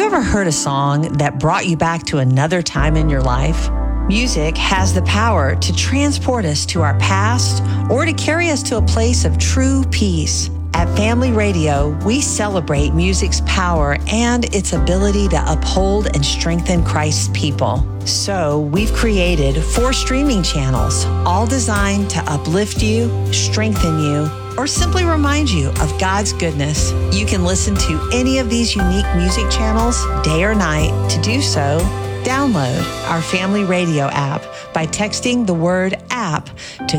you ever heard a song that brought you back to another time in your life? Music has the power to transport us to our past or to carry us to a place of true peace. At Family Radio, we celebrate music's power and its ability to uphold and strengthen Christ's people. So we've created 4 streaming channels, all designed to uplift you, strengthen you, or simply remind you of God's goodness. You can listen to any of these unique music channels day or night. To do so, download our Family Radio app by texting the word app to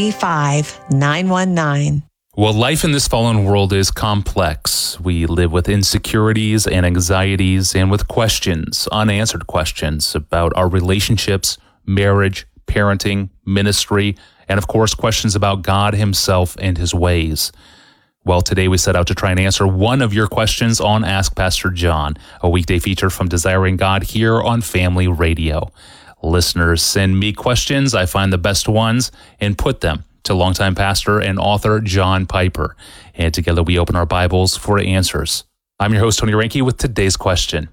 35919. Well, life in this fallen world is complex. We live with insecurities and anxieties and with questions, unanswered questions about our relationships, marriage, parenting, ministry, and of course, questions about God himself and his ways. Well, today we set out to try and answer one of your questions on Ask Pastor John, a weekday feature from Desiring God here on Family Radio. Listeners send me questions. I find the best ones and put them to longtime pastor and author John Piper. And together we open our Bibles for answers. I'm your host, Tony Reinke, with today's question.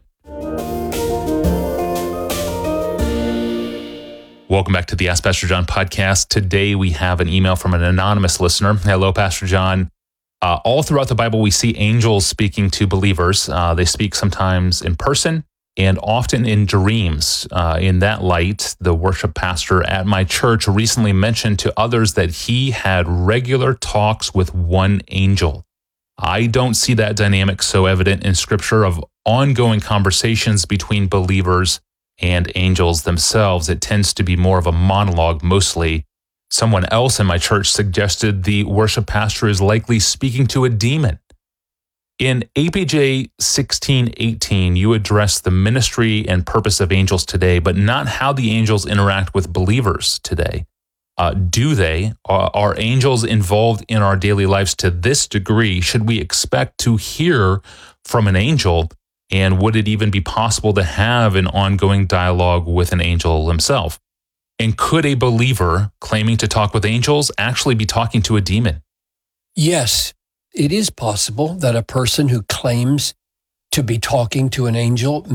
Welcome back to the Ask Pastor John podcast. Today we have an email from an anonymous listener. Hello, Pastor John. All throughout the Bible, we see angels speaking to believers. They speak sometimes in person and often in dreams. In that light, the worship pastor at my church recently mentioned to others that he had regular talks with one angel. I don't see that dynamic so evident in Scripture of ongoing conversations between believers and angels themselves. It tends to be more of a monologue mostly. Someone else in my church suggested the worship pastor is likely speaking to a demon. In APJ 1618, you address the ministry and purpose of angels today, but not how the angels interact with believers today. Do they? Are angels involved in our daily lives to this degree? Should we expect to hear from an angel? And would it even be possible to have an ongoing dialogue with an angel himself? And could a believer claiming to talk with angels actually be talking to a demon? Yes. It is possible that a person who claims to be talking to an angel